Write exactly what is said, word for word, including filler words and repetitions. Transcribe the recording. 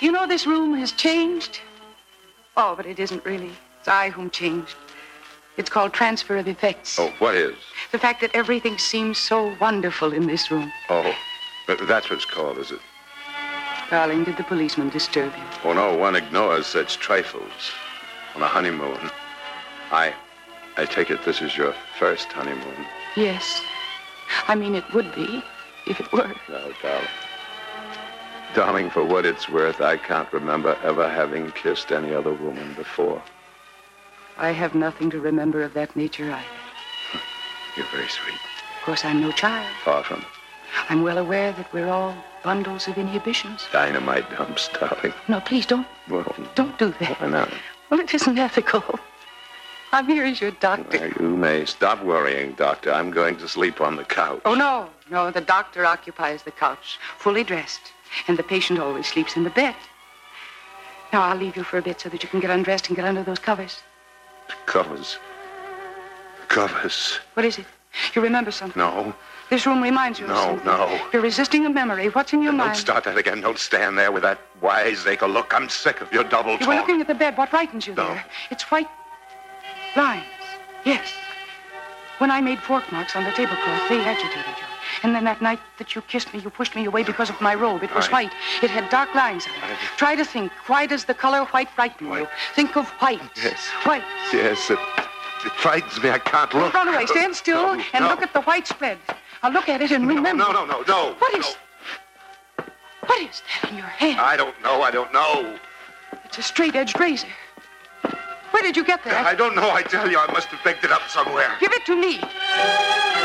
You know this room has changed? Oh, but it isn't really. It's I whom changed. It's called transfer of effects. Oh, what is? The fact that everything seems so wonderful in this room. Oh, but that's what it's called, is it? Darling, did the policeman disturb you? Oh, no, one ignores such trifles on a honeymoon. I, I take it this is your first honeymoon. Yes. I mean, it would be, if it were. No, darling. Darling, for what it's worth, I can't remember ever having kissed any other woman before. I have nothing to remember of that nature either. You're very sweet. Of course, I'm no child. Far from it. I'm well aware that we're all bundles of inhibitions. Dynamite dumps, darling. No, please, don't. Well, Don't do that. why not? Well, it isn't ethical. I'm here as your doctor. Well, you may stop worrying, Doctor. I'm going to sleep on the couch. Oh, no. No, the doctor occupies the couch, fully dressed. And the patient always sleeps in the bed. Now, I'll leave you for a bit so that you can get undressed and get under those covers. Covers. Covers. What is it? You remember something? No. This room reminds you of No, something. no. You're resisting a memory. What's in your Don't mind? start that again. Don't stand there with that wiseacre look. I'm sick of your double talk. You were looking at the bed. What frightens you No. there? It's white lines. Yes. When I made fork marks on the tablecloth, they agitated you. And then that night that you kissed me, you pushed me away because of my robe. It was Right. white. It had dark lines on it. Right. Try to think. Why does the color white frighten you? White. Think of white. Yes. White. Yes, it, it frightens me. I can't look. Don't run away. Stand still No, and no. look at the white spread. I'll look at it and remember. No, no, no, no. What no. is... What is that in your hand? I don't know. I don't know. It's a straight-edged razor. Where did you get that? I don't know. I tell you, I must have picked it up somewhere. Give it to me.